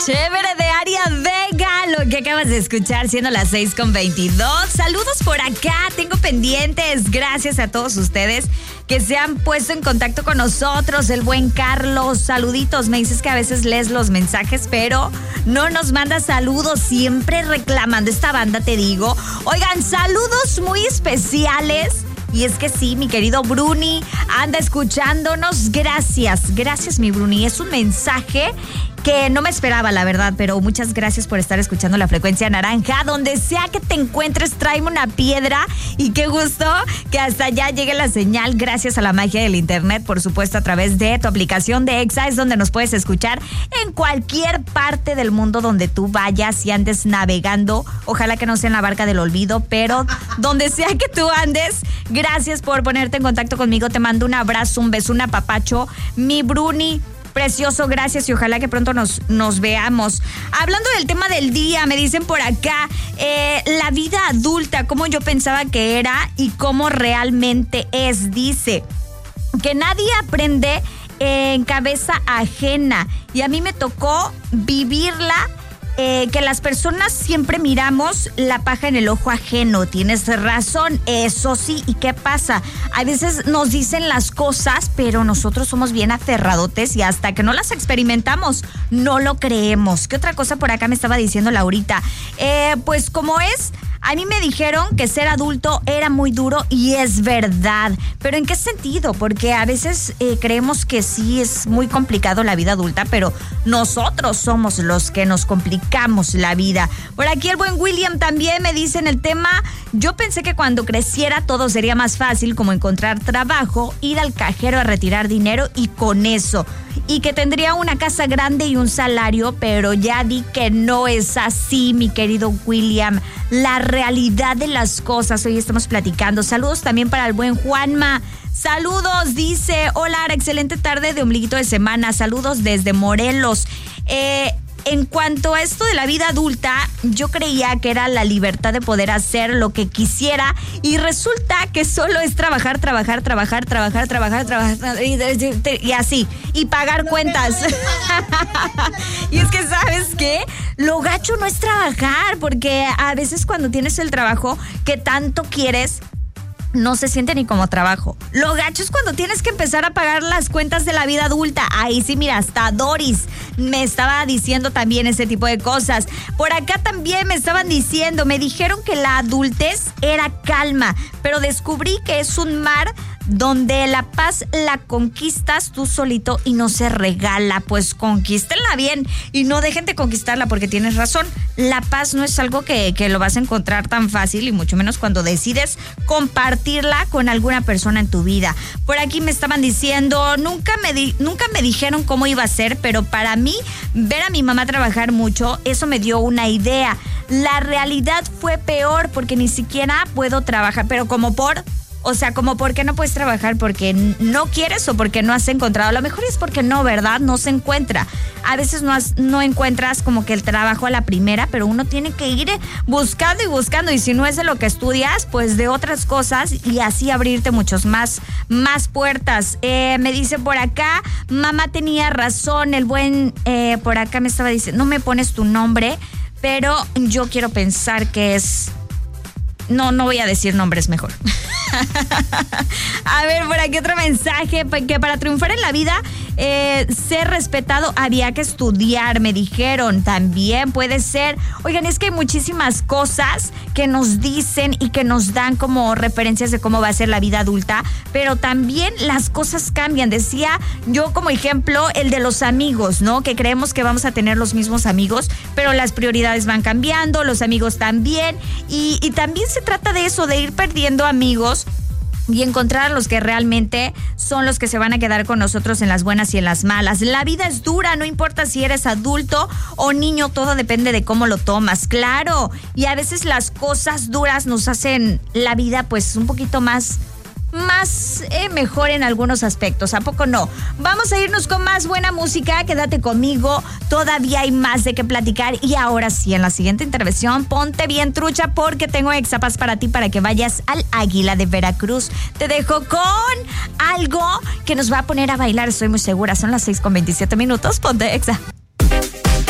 Chévere de Aria Vega, lo que acabas de escuchar siendo las 6:22. Saludos por acá, tengo pendientes. Gracias a todos ustedes que se han puesto en contacto con nosotros. El buen Carlos, saluditos. Me dices que a veces lees los mensajes, pero no nos mandas saludos. Siempre reclamando esta banda, te digo. Oigan, saludos muy especiales. Y es que sí, mi querido Bruni anda escuchándonos. Gracias mi Bruni. Es un mensaje que no me esperaba, la verdad, pero muchas gracias por estar escuchando La Frecuencia Naranja. Donde sea que te encuentres, tráeme una piedra. Y qué gusto que hasta allá llegue la señal, gracias a la magia del internet, por supuesto, a través de tu aplicación de Exa, es donde nos puedes escuchar en cualquier parte del mundo donde tú vayas y andes navegando. Ojalá que no sea en la barca del olvido, pero donde sea que tú andes, gracias por ponerte en contacto conmigo. Te mando un abrazo, un beso, un apapacho. Mi Bruni, precioso, gracias y ojalá que pronto nos veamos. Hablando del tema del día, me dicen por acá, la vida adulta, cómo yo pensaba que era y cómo realmente es. Dice que nadie aprende en cabeza ajena y a mí me tocó vivirla. Que las personas siempre miramos la paja en el ojo ajeno. Tienes razón, eso sí. ¿Y qué pasa? A veces nos dicen las cosas, pero nosotros somos bien aferradotes y hasta que no las experimentamos, no lo creemos. ¿Qué otra cosa por acá me estaba diciendo Laurita? Pues como es, a mí me dijeron que ser adulto era muy duro y es verdad. ¿Pero en qué sentido? Porque a veces creemos que sí es muy complicado la vida adulta, pero nosotros somos los que nos complicamos la vida. Por aquí el buen William también me dice en el tema, yo pensé que cuando creciera todo sería más fácil, como encontrar trabajo, ir al cajero a retirar dinero y con eso. Y que tendría una casa grande y un salario, pero ya vi que no es así, mi querido William. La realidad de las cosas, hoy estamos platicando. Saludos también para el buen Juanma. Saludos, dice, hola, excelente tarde de ombliguito de semana. Saludos desde Morelos. En cuanto a esto de la vida adulta, yo creía que era la libertad de poder hacer lo que quisiera y resulta que solo es trabajar y así, y pagar cuentas. Y es que, ¿sabes qué? Lo gacho no es trabajar, porque a veces cuando tienes el trabajo que tanto quieres, no se siente ni como trabajo. Lo gacho es cuando tienes que empezar a pagar las cuentas de la vida adulta. Ahí sí, mira, hasta Doris me estaba diciendo también ese tipo de cosas. Por acá también me estaban diciendo, me dijeron que la adultez era calma, pero descubrí que es un mar donde la paz la conquistas tú solito y no se regala. Pues conquístenla bien y no dejen de conquistarla, porque tienes razón, la paz no es algo que lo vas a encontrar tan fácil, y mucho menos cuando decides compartirla con alguna persona en tu vida. Por aquí me estaban diciendo, nunca me dijeron cómo iba a ser, pero para mí ver a mi mamá trabajar mucho, eso me dio una idea. La realidad fue peor porque ni siquiera puedo trabajar, pero como ¿por qué no puedes trabajar? ¿Porque no quieres o porque no has encontrado? A lo mejor es porque no, ¿verdad? No se encuentra. A veces no encuentras como que el trabajo a la primera, pero uno tiene que ir buscando y buscando. Y si no es de lo que estudias, pues de otras cosas, y así abrirte muchos más puertas. Me dice por acá, mamá tenía razón. El buen por acá me estaba diciendo, no me pones tu nombre, pero yo quiero pensar que es... No voy a decir nombres mejor. A ver, por aquí otro mensaje, que para triunfar en la vida, ser respetado había que estudiar, me dijeron. También puede ser. Oigan, es que hay muchísimas cosas que nos dicen y que nos dan como referencias de cómo va a ser la vida adulta, pero también las cosas cambian. Decía yo como ejemplo el de los amigos, ¿no? Que creemos que vamos a tener los mismos amigos, pero las prioridades van cambiando, los amigos también, y también se trata de eso, de ir perdiendo amigos y encontrar a los que realmente son los que se van a quedar con nosotros en las buenas y en las malas. La vida es dura, no importa si eres adulto o niño, todo depende de cómo lo tomas, claro. Y a veces las cosas duras nos hacen la vida pues un poquito más mejor en algunos aspectos, ¿a poco no? Vamos a irnos con más buena música, quédate conmigo, todavía hay más de qué platicar, y ahora sí, en la siguiente intervención, ponte bien trucha porque tengo exapas para ti para que vayas al Águila de Veracruz. Te dejo con algo que nos va a poner a bailar, estoy muy segura, son las 6:27, ponte Exa.